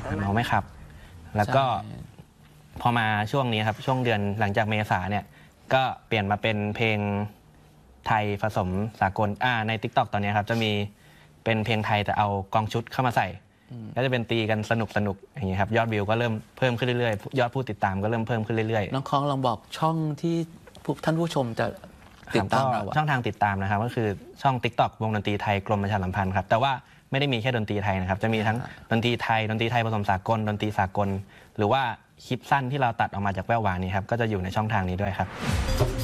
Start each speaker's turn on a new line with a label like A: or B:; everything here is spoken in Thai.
A: เมาไม่ขับแล้วก็พอมาช่วงนี้ครับช่วงเดือนหลังจากเมษาเนี่ยก็เปลี่ยนมาเป็นเพลงไทยผสมสากลใน TikTok ตอนนี้ครับจะมีเป็นเพลงไทยแต่เอากองชุดเข้ามาใส่ก็จะเป็นตีกันสนุกอย่างเงี้ยครับยอดวิวก็เริ่มเพิ่มขึ้นเรื่อยๆยอดผู้ติดตามก็เริ่มเพิ่มขึ้นเรื่อยๆ
B: น้องค้องลองบอกช่องที่ท่านผู้ชมจะติดตามเรา
A: ช่องทางติดตามนะครับก็คือช่อง TikTok วงดนตรีไทยกรมประชาสัมพันธ์ครับแต่ว่าไม่ได้มีแค่ดนตรีไทยนะครับจะมีทั้งดนตรีไทยผสมสากลดนตรีสากลหรือว่าคลิปสั้นที่เราตัดออกมาจากแว่วหวานนี้ครับก็จะอยู่ในช่องทางนี้ด้วยครับ